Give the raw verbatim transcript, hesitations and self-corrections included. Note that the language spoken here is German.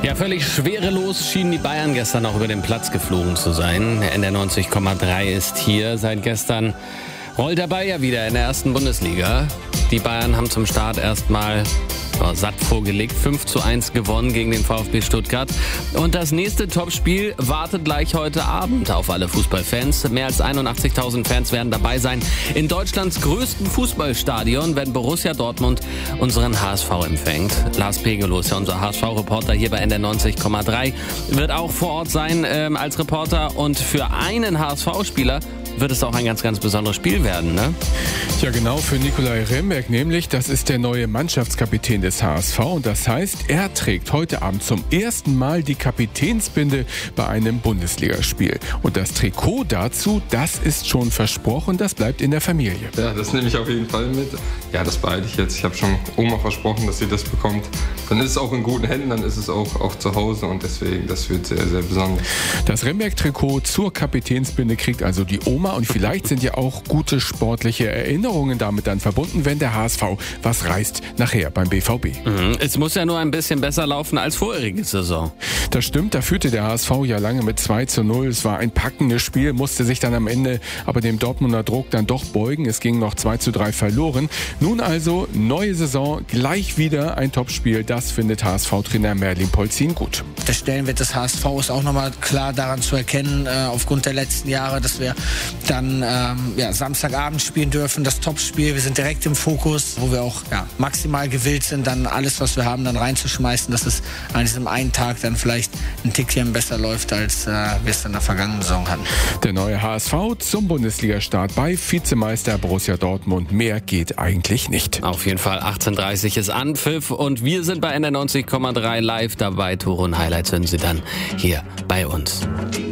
Ja, völlig schwerelos schienen die Bayern gestern auch über den Platz geflogen zu sein. N D R neunzig Komma drei ist hier. Seit gestern rollt der Ball ja wieder in der ersten Bundesliga. Die Bayern haben zum Start erstmal oh, satt vorgelegt. fünf zu eins gewonnen gegen den VfB Stuttgart. Und das nächste Topspiel wartet gleich heute Abend auf alle Fußballfans. Mehr als einundachtzigtausend Fans werden dabei sein. In Deutschlands größten Fußballstadion, wenn Borussia Dortmund unseren H S V empfängt. Lars Pegelos, ja unser H S V-Reporter hier bei N D R neunzig Komma drei, wird auch vor Ort sein ähm, als Reporter. Und für einen H S V-Spieler wird es auch ein ganz, ganz besonderes Spiel werden, ne? Ja, genau, für Nicolai Remberg nämlich. Das ist der neue Mannschaftskapitän des H S V. Und das heißt, er trägt heute Abend zum ersten Mal die Kapitänsbinde bei einem Bundesligaspiel. Und das Trikot dazu, das ist schon versprochen, das bleibt in der Familie. Ja, das nehme ich auf jeden Fall mit. Ja, das behalte ich jetzt. Ich habe schon Oma versprochen, dass sie das bekommt. Dann ist es auch in guten Händen, dann ist es auch, auch zu Hause. Und deswegen, das wird sehr, sehr besonders. Das Remberg-Trikot zur Kapitänsbinde kriegt also die Oma. Und vielleicht sind ja auch gute sportliche Erinnerungen damit dann verbunden, wenn der H S V was reißt nachher beim B V B. Mhm. Es muss ja nur ein bisschen besser laufen als vorherige Saison. Das stimmt, da führte der H S V ja lange mit zwei zu null. Es war ein packendes Spiel, musste sich dann am Ende aber dem Dortmunder Druck dann doch beugen. Es ging noch zwei zu drei verloren. Nun also neue Saison, gleich wieder ein Topspiel. Das findet H S V-Trainer Merlin Polzin gut. Der Stellenwert des H S V ist auch nochmal klar daran zu erkennen, äh, aufgrund der letzten Jahre, dass wir dann ähm, ja, Samstagabend spielen dürfen, das Topspiel. Wir sind direkt im Fokus, wo wir auch ja, maximal gewillt sind, dann alles, was wir haben, dann reinzuschmeißen, dass es an diesem einen Tag dann vielleicht ein Tickchen besser läuft, als äh, wir es in der vergangenen Saison hatten. Der neue H S V zum Bundesligastart bei Vizemeister Borussia Dortmund. Mehr geht eigentlich nicht. Auf jeden Fall achtzehn Uhr dreißig ist Anpfiff und wir sind bei N D R neunzig Komma drei live dabei. Tore und Highlights hören Sie dann hier bei uns.